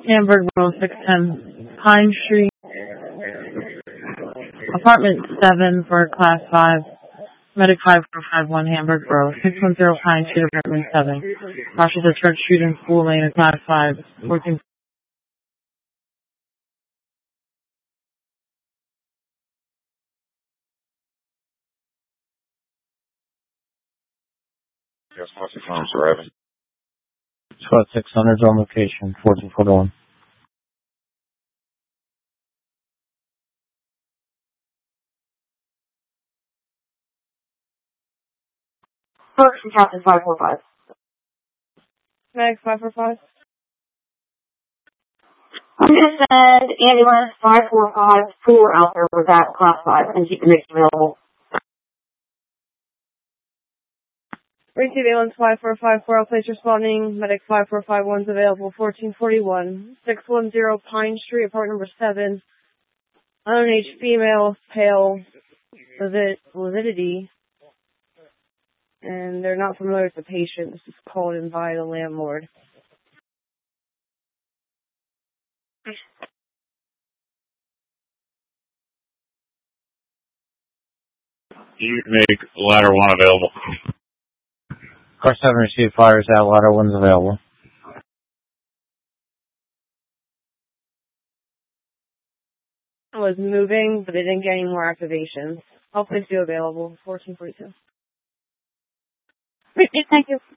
Hamburg Row, 610 Pine Street, apartment 7 for class 5, medic 5451 Hamburg Row, 610 Pine Street, apartment 7, Rochester Church Street and School Lane, class 5, 14. Yes, what's the phone, Sir Evan? Squad 600's on location, 1441. Ferguson Captain 545. Medic 545. I'm going to send ambulance 545 Poor out there with that class 5 and keep the mix available. Receive ambulance 5454, outplace responding, medic 5451's available, 1441, 610 Pine Street, apartment number 7, unknown age female, pale, lividity, and they're not familiar with the patient. This is called in by the landlord. You make ladder 1 available. Car 7 received fires out, ladder 1's available. I was moving, but they didn't get any more activations. I'll place you available, 1442. Thank you.